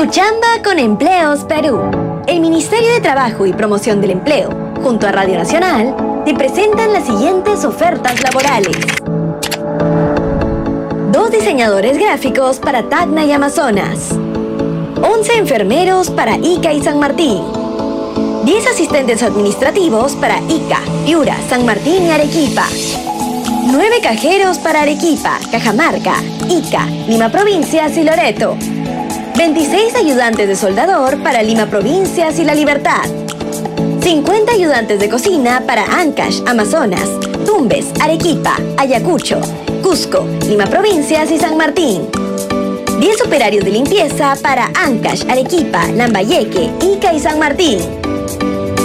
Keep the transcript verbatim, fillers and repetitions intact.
Tu chamba con Empleos Perú. El Ministerio de Trabajo y Promoción del Empleo, junto a Radio Nacional, te presentan las siguientes ofertas laborales. Dos diseñadores gráficos para Tacna y Amazonas. once enfermeros para Ica y San Martín. diez asistentes administrativos para Ica, Piura, San Martín y Arequipa. nueve cajeros para Arequipa, Cajamarca, Ica, Lima Provincias y Loreto. veintiséis ayudantes de soldador para Lima Provincias y La Libertad. cincuenta ayudantes de cocina para Ancash, Amazonas, Tumbes, Arequipa, Ayacucho, Cusco, Lima Provincias y San Martín. diez operarios de limpieza para Ancash, Arequipa, Lambayeque, Ica y San Martín.